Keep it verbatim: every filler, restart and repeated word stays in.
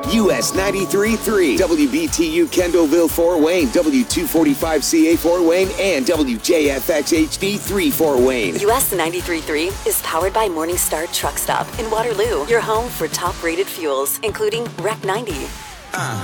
U S ninety-three point three, W B T U Kendallville Fort Wayne, W two forty-five C A Fort Wayne, and W J F X H D three Fort Wayne. U S ninety-three point three is powered by Morningstar Truck Stop in Waterloo, your home for top-rated fuels, including R E C ninety. Uh.